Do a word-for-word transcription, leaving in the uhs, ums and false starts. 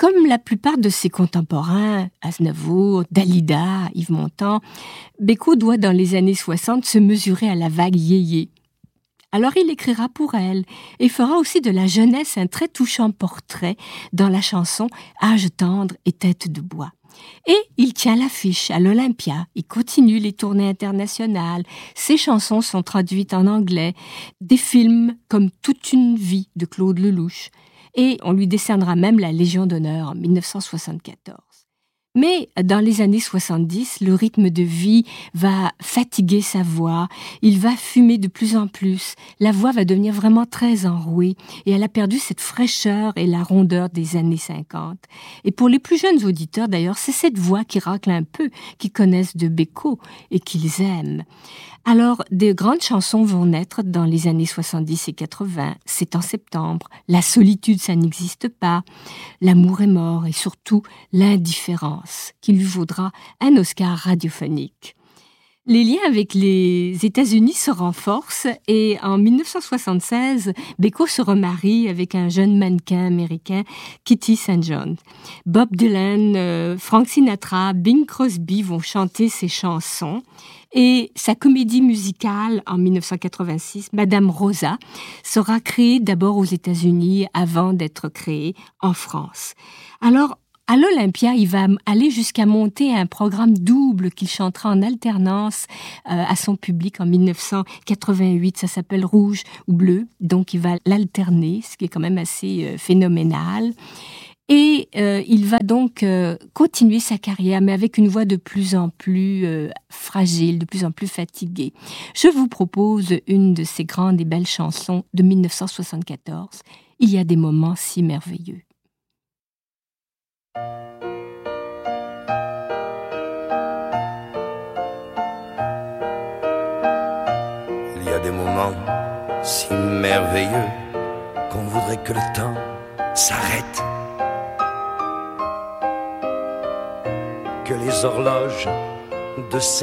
Comme la plupart de ses contemporains, Aznavour, Dalida, Yves Montand, Bécaud doit dans les années soixante se mesurer à la vague yéyé. Alors il écrira pour elle et fera aussi de la jeunesse un très touchant portrait dans la chanson Âge tendre et tête de bois. Et il tient l'affiche à l'Olympia, il continue les tournées internationales, ses chansons sont traduites en anglais, des films comme Toute une vie de Claude Lelouch, et on lui décernera même la Légion d'honneur en dix-neuf cent soixante-quatorze. Mais dans les années soixante-dix, le rythme de vie va fatiguer sa voix, il va fumer de plus en plus, la voix va devenir vraiment très enrouée et elle a perdu cette fraîcheur et la rondeur des années cinquante. Et pour les plus jeunes auditeurs d'ailleurs, c'est cette voix qui racle un peu, qui connaissent de Bécaud et qu'ils aiment. Alors, de grandes chansons vont naître dans les années soixante-dix et quatre-vingts. C'est en septembre. La solitude, ça n'existe pas. L'amour est mort et surtout l'indifférence, qui lui vaudra un Oscar radiophonique. Les liens avec les États-Unis se renforcent et en dix-neuf cent soixante-seize, Bécaud se remarie avec un jeune mannequin américain, Kitty Saint John. Bob Dylan, euh, Frank Sinatra, Bing Crosby vont chanter ses chansons. Et sa comédie musicale en dix-neuf cent quatre-vingt-six, Madame Rosa, sera créée d'abord aux États-Unis avant d'être créée en France. Alors, à l'Olympia, il va aller jusqu'à monter un programme double qu'il chantera en alternance euh, à son public en dix-neuf cent quatre-vingt-huit. Ça s'appelle Rouge ou Bleu, donc il va l'alterner, ce qui est quand même assez euh, phénoménal. Et euh, il va donc euh, continuer sa carrière, mais avec une voix de plus en plus euh, fragile, de plus en plus fatiguée. Je vous propose une de ces grandes et belles chansons de dix-neuf cent soixante-quatorze. Il y a des moments si merveilleux. Il y a des moments si merveilleux qu'on voudrait que le temps s'arrête, que les horloges de